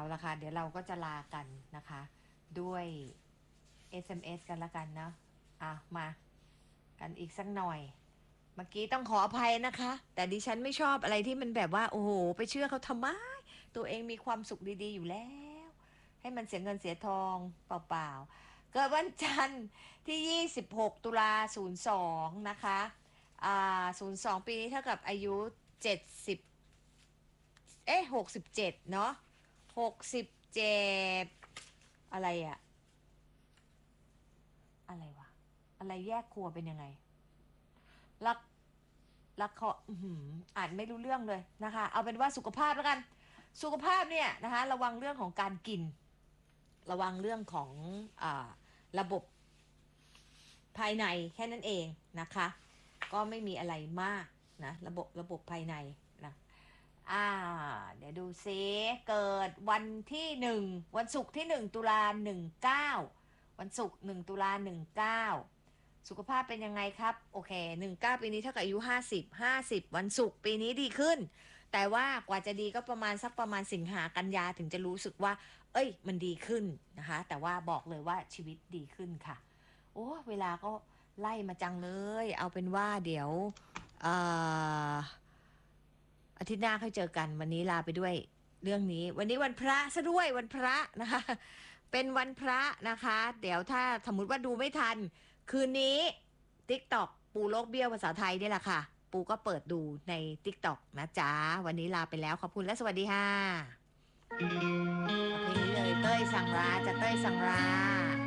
ละค่ะเดี๋ยวเราก็จะลากันนะคะด้วย SMS กันละกันเนาะมากันอีกสักหน่อยเมื่อกี้ต้องขออภัยนะคะ แต่ดิฉันไม่ชอบอะไรที่มันแบบว่าโอ้โหไปเชื่อเขาทำไมตัวเองมีความสุขดีๆอยู่แล้วให้มันเสียเงินเสียทองเปล่าๆเกิดวันจันทร์ที่26ตุลา02นะคะ02ปีนี้เท่ากับอายุ7067เนาะ67อะไรอะอะไรวะอะไรแยกครัวเป็นยังไงรักรักเขาอ่านไม่รู้เรื่องเลยนะคะเอาเป็นว่าสุขภาพแล้วกันสุขภาพเนี่ยนะคะระวังเรื่องของการกินระวังเรื่องของอระบบภายในแค่นั้นเองนะคะก็ไม่มีอะไรมากนะระบบภายในนะเดี๋ยวดูซิเกิดวันที่วันศุกร์ที่1ตุลา19วันศุกร์1 ตุลา 19สุขภาพเป็นยังไงครับโอเค19ปีนี้เท่ากับอายุ50วันศุกร์ปีนี้ดีขึ้นแต่ว่ากว่าจะดีก็ประมาณสิงหากันยาถึงจะรู้สึกว่าเอ้ยมันดีขึ้นนะคะแต่ว่าบอกเลยว่าชีวิตดีขึ้นค่ะโอ้เวลาก็ไล่มาจังเลยเอาเป็นว่าเดี๋ยวอาทิตย์หน้าค่อยเจอกันวันนี้ลาไปด้วยเรื่องนี้วันนี้วันพระซะด้วยวันพระนะคะเป็นวันพระนะคะเดี๋ยวถ้าสมมติว่าดูไม่ทันคืนนี้ TikTok ปูโลกเบี้ยวภาษาไทยนี่แหละค่ะปูก็เปิดดูใน TikTok นะจ๊ะวันนี้ลาไปแล้วขอบคุณและสวัสดีค่ะเพลงนี้เลยเต้ยสังราจะเต้ยสังรา